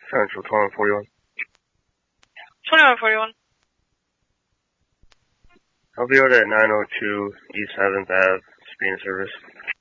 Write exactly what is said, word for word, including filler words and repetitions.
Central twenty-one forty-one. twenty-one forty-one. I'll be out at nine oh two East seventh Avenue, speed service.